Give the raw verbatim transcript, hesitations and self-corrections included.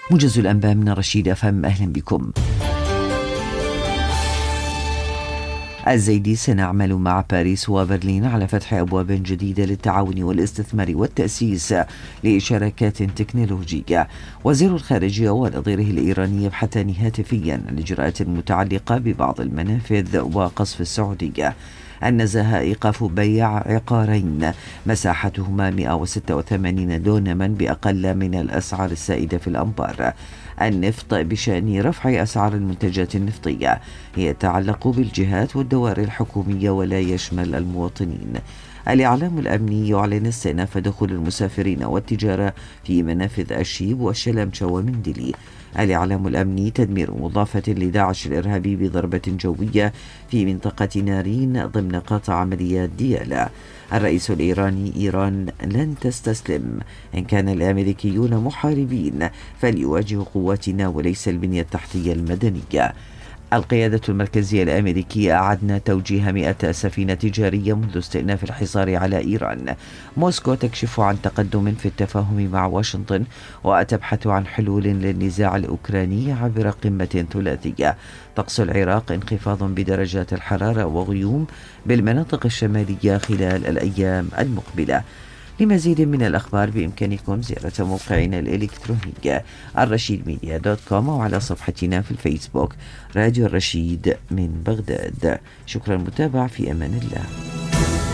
موجز الأنباء من رشيد أفهم، أهلا بكم. الزيدي: سنعمل مع باريس وبرلين على فتح أبواب جديدة للتعاون والاستثمار والتأسيس لشراكات تكنولوجية. وزير الخارجية ونظيره الإيراني يبحثان هاتفيا الإجراءات المتعلقة ببعض المنافذ وقصف السعودية. النزاهة: إيقاف بيع عقارين مساحتهما مئة وستة وثمانين دونما بأقل من الأسعار السائدة في الأنبار. النفط: بشأن رفع أسعار المنتجات النفطية يتعلق بالجهات والدوائر الحكومية ولا يشمل المواطنين. الإعلام الأمني يعلن استئناف دخول المسافرين والتجارة في منافذ الشيب والشلمشة ومندلي. الإعلام الأمني: تدمير مضافة لداعش الإرهابي بضربة جوية في منطقة نارين ضمن قطع عمليات ديالا. الرئيس الإيراني: إيران لن تستسلم، إن كان الأمريكيون محاربين فليواجهوا قواتنا وليس البنية التحتية المدنية. القيادة المركزية الأمريكية أعدنا توجيه مئة سفينة تجارية منذ استئناف الحصار على إيران. موسكو تكشف عن تقدم في التفاهم مع واشنطن وتبحث عن حلول للنزاع الأوكراني عبر قمة ثلاثية. طقس العراق: انخفاض بدرجات الحرارة وغيوم بالمناطق الشمالية خلال الأيام المقبلة. لمزيد من الأخبار بإمكانكم زيارة موقعنا الإلكتروني الرشيد ميديا دوت كوم وعلى صفحتنا في الفيسبوك راديو الرشيد من بغداد. شكرا للمتابعة، في أمان الله.